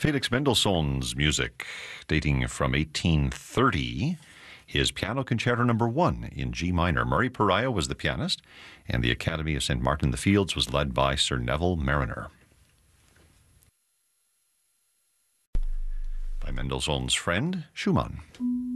Felix Mendelssohn's music, dating from 1830, his Piano Concerto No. 1 in G minor. Murray Pariah was the pianist, and the Academy of St. Martin-in-the-Fields was led by Sir Neville Marriner. By Mendelssohn's friend, Schumann.